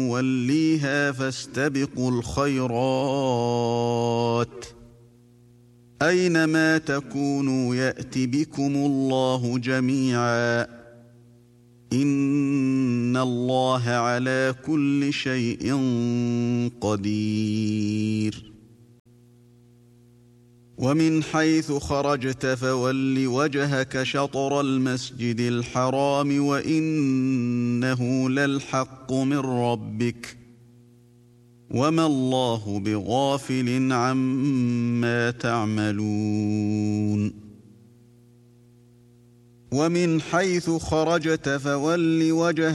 موليها فاستبقوا الخيرات أينما تكونوا يأت بكم الله جميعا إن الله على كل شيء قدير ومن حيث خرجت فول وجهك شطر المسجد الحرام وإنه للحق من ربك وما الله بغافل عما تعملون ومن حيث خرجت فول وجهك